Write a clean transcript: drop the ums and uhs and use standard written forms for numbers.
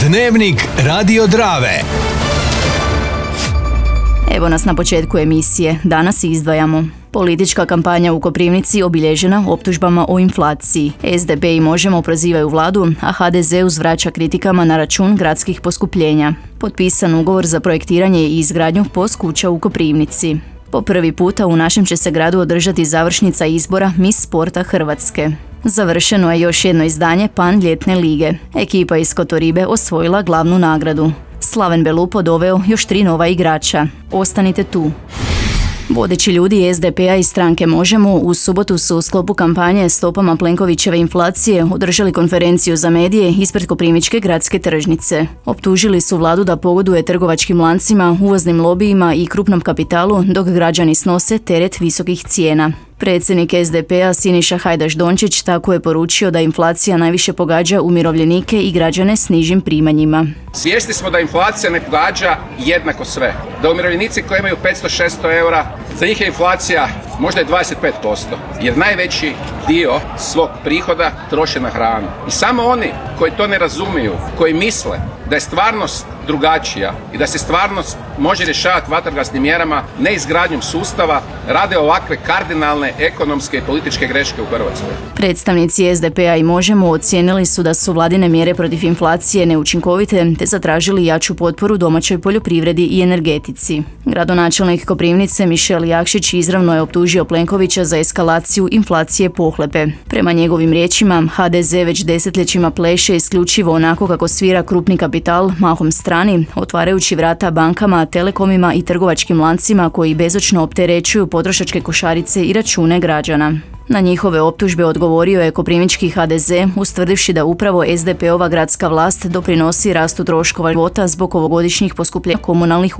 Dnevnik Radio Drave. Evo nas na početku emisije. Danas izdvajamo. Politička kampanja u Koprivnici obilježena optužbama o inflaciji. SDP i Možemo prozivaju vladu, a HDZ uzvraća kritikama na račun gradskih poskupljenja. Potpisan ugovor za projektiranje i izgradnju POS kuća u Koprivnici. Po prvi puta u našem će se gradu održati završnica izbora Miss Sporta Hrvatske. Završeno je još jedno izdanje Pan ljetne lige. Ekipa iz Kotoribe osvojila glavnu nagradu. Slaven Belupo doveo još 3 nova igrača. Ostanite tu. Vodeći ljudi SDP-a i stranke Možemo u subotu su u sklopu kampanje Stopama Plenkovićeve inflacije održali konferenciju za medije ispred Koprivničke gradske tržnice. Optužili su vladu da pogoduje trgovačkim lancima, uvoznim lobijima i krupnom kapitalu, dok građani snose teret visokih cijena. Predsjednik SDP-a Siniša Hajdaš Dončić tako je poručio da inflacija najviše pogađa umirovljenike i građane s nižim primanjima. Svjesni smo da inflacija ne pogađa jednako sve. Da umirovljenici koji imaju 500-600 eura, za njih je inflacija možda i 25%, jer najveći dio svog prihoda troše na hranu. I samo oni koji to ne razumiju, koji misle da je stvarnost drugačija i da se stvarnost može rješavati vatrogasnim mjerama, ne izgradnjom sustava, rade ovakve kardinalne ekonomske i političke greške u Hrvatskoj. Predstavnici SDP-a i Možemo ocijenili su da su vladine mjere protiv inflacije neučinkovite te zatražili jaču potporu domaćoj poljoprivredi i energetici. Gradonačelnik Koprivnice Mišel Jakšić izravno je optužio Plenkovića za eskalaciju inflacije pohlepe. Prema njegovim riječima, HDZ već desetljećima pleše isključivo onako kako svira krupni kapital, mahom strani, otvarajući vrata bankama, telekomima i trgovačkim lancima koji bezočno opterećuju potrošačke košarice i račune građana. Na njihove optužbe odgovorio je koprivnički HDZ, ustvrdivši da upravo SDP-ova gradska vlast doprinosi rastu troškova života zbog ovogodišnjih poskupljenja komunalnih